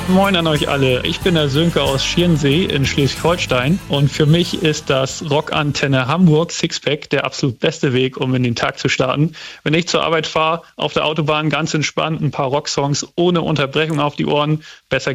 Moin an euch alle, ich bin der Sönke aus Schirnsee in Schleswig-Holstein und für mich ist das Rockantenne Hamburg Sixpack der absolut beste Weg, um in den Tag zu starten. Wenn ich zur Arbeit fahre, auf der Autobahn ganz entspannt ein paar Rocksongs ohne Unterbrechung auf die Ohren, besser